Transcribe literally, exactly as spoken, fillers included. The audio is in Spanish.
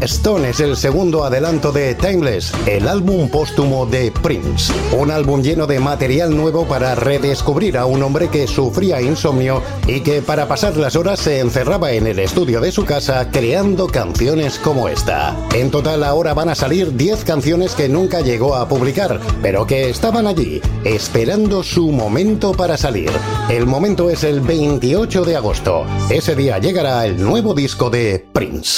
Stone es el segundo adelanto de Timeless, el álbum póstumo de Prince. Un álbum lleno de material nuevo para redescubrir a un hombre que sufría insomnio y que para pasar las horas se encerraba en el estudio de su casa creando canciones como esta. En total ahora van a salir diez canciones que nunca llegó a publicar, pero que estaban allí, esperando su momento para salir. El momento es el veintiocho de agosto. Ese día llegará el nuevo disco de Prince.